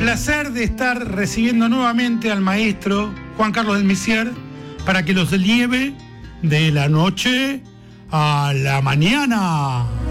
placer de estar recibiendo nuevamente al maestro Juan Carlos del Messier para que los lleve de la noche a la mañana.